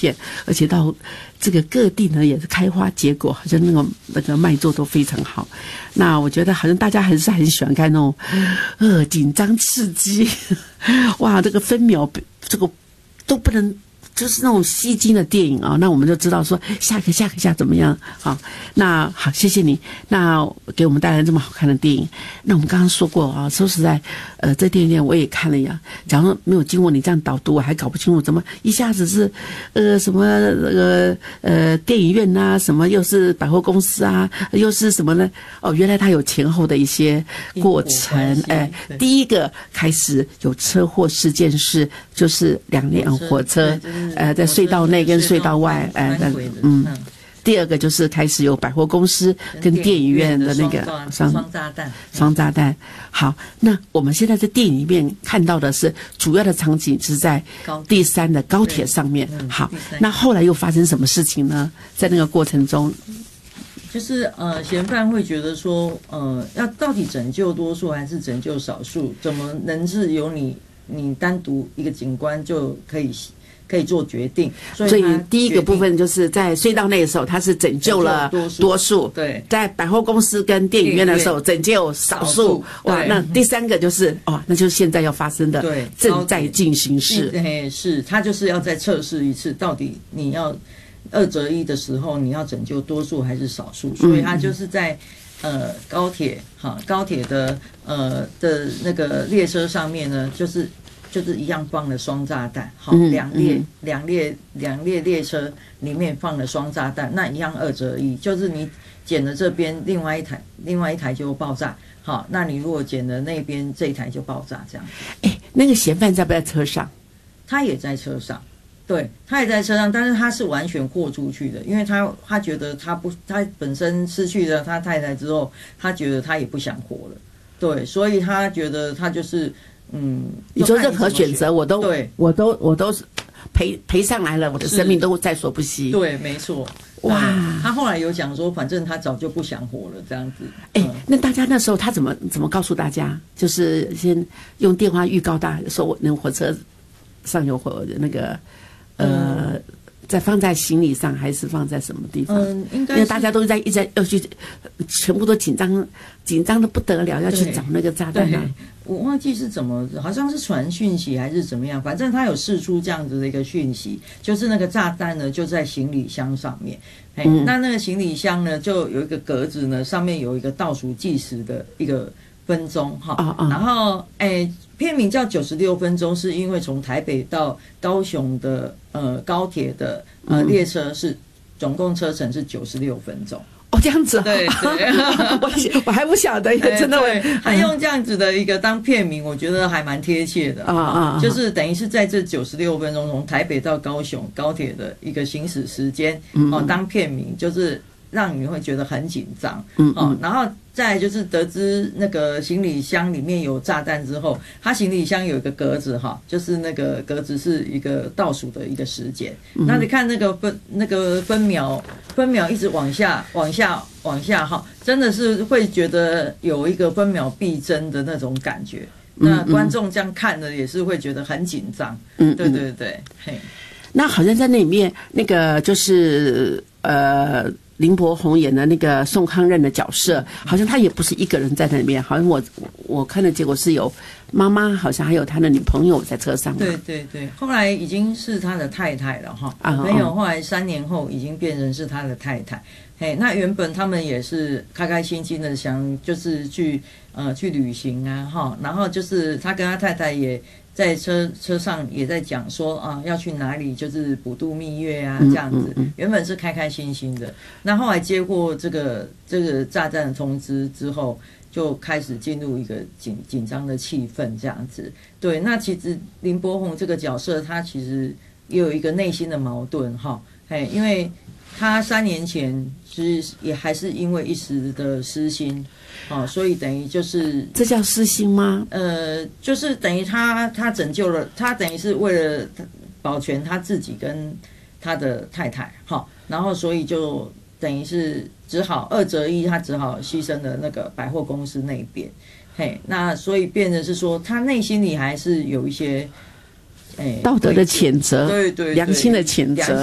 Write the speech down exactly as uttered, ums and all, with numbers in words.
片，而且到这个各地呢也是开花结果，好像那个那个卖座都非常好。那我觉得好像大家还是很喜欢看那种呃紧张刺激，哇，这个分秒这个都不能。就是那种吸睛的电影啊，那我们就知道说下个下个下怎么样。好，那好，谢谢你，那给我们带来这么好看的电影。那我们刚刚说过啊，说实在，呃，这电影院我也看了呀。假如没有经过你这样导读，我还搞不清楚怎么一下子是呃什么呃呃电影院啊，什么又是百货公司啊，又是什么呢？哦，原来它有前后的一些过程。哎、呃，第一个开始有车祸事件是就是两辆火车。呃，在隧道内跟隧道外，呃，嗯，第二个就是开始有百货公司跟电影院的那个双双炸弹， 双炸弹。好，那我们现在在电影里面看到的是主要的场景是在第三的高铁上面。好，那后来又发生什么事情呢？在那个过程中， 就是呃，嫌犯会觉得说，呃，要到底拯救多数还是拯救少数？怎么能是由你你单独一个警官就可以？可以做决定， 所以, 所以第一个部分就是在隧道内的时候，他是拯救了多数； 对， 在百货公司跟电影院的时候，拯救少数。哇，那第三个就是哦，那就是现在要发生的， 对， 正在进行式。 对，是他就是要再测试一次，到底你要二择一的时候，你要拯救多数还是少数？所以他就是在呃高铁哈高铁的呃的那个列车上面呢，就是。就是一样放了双炸弹，好，两列两列两列列车里面放了双炸弹，那一样二择一，就是你捡了这边，另外一台另外一台就爆炸，好，那你如果捡了那边这一台就爆炸，这样。 哎，那个嫌犯在不在车上？ 他也在车上，对，他也在车上，但是他是完全豁出去的，因为他他觉得他不，他本身失去了他太太之后，他觉得他也不想活了，对，所以他觉得他就是。嗯， 你说任何选择我都对， 我都我都赔赔上来了，我的生命都在所不惜。 对，没错。哇，他后来有讲说，反正他早就不想活了，这样子。 哎、欸嗯，那大家那时候他怎么怎么告诉大家？就是先用电话预告大家说，我那火车上有火那个呃。嗯在放在行李上还是放在什么地方？ 嗯，应该因为大家都在一直要去，全部都紧张，紧张的不得了，要去找那个炸弹啊！ 我忘记是怎么，好像是传讯息还是怎么样，反正他有释出这样子的一个讯息，就是那个炸弹呢就在行李箱上面。哎、嗯，那那个行李箱呢就有一个格子呢，上面有一个倒数计时的一个分钟哈、哦哦，然后哎。片名叫九十六分钟，是因为从台北到高雄的呃高铁的呃列车是总共车程是九十六分钟。 哦，这样子、啊， 对对， 我我还不晓得，真的会还用这样子的一个当片名，我觉得还蛮贴切的啊啊，就是等于是在这九十六分钟从台北到高雄高铁的一个行驶时间哦当片名，就是让你会觉得很紧张，嗯哦，然后。再来就是得知那个行李箱里面有炸弹之后，它行李箱有一个格子哈，就是那个格子是一个倒数的一个时间。嗯、那你看那个分那个分秒分秒一直往下往下往下哈，真的是会觉得有一个分秒必争的那种感觉。嗯、那观众这样看的也是会觉得很紧张。嗯，对对对，嘿。 那好像在那里面那个就是呃。林柏宏演的那个宋康任的角色，好像他也不是一个人在那里面，好像我我看的结果是有妈妈，好像还有他的女朋友在车上。 对对对，后来已经是他的太太了哈，没有，后来三年后已经变成是他的太太。嘿，那原本他们也是开开心心的想就是去呃去旅行啊哈，然后就是他跟他太太也。在车车上也在讲说啊，要去哪里就是补度蜜月啊，这样子。原本是开开心心的，那后来接过这个这个炸弹的通知之后，就开始进入一个紧紧张的气氛，这样子。对，那其实林柏宏这个角色，他其实也有一个内心的矛盾哈，嘿，因为他三年前其实也还是因为一时的私心。哦，所以等于就是这叫私心吗？ 呃，就是等于他他拯救了他，等于是为了保全他自己跟他的太太，哈、哦，然后所以就等于是只好二择一，他只好牺牲了那个百货公司那边，嘿，那所以变成是说他内心里还是有一些。 道德的谴责， 对 对, 对， 良心的谴责， 良